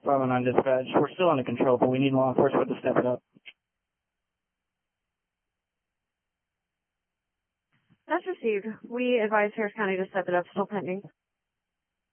519 dispatch. We're still under control, but we need law enforcement to step it up. That's received. We advise Harris County to step it up, still pending.